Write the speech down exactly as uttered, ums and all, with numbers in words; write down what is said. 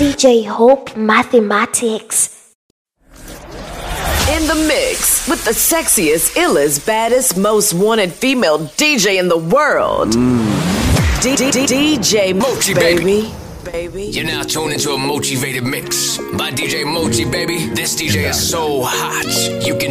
D J Hope Mathematics. In the mix with the sexiest, illest, baddest, most wanted female D J in the world. Mm. D- D- D- DJ Mochi, baby. baby. Baby. You're now tuned into a motivated mix by D J Mochi, baby. This D J is so hot, you can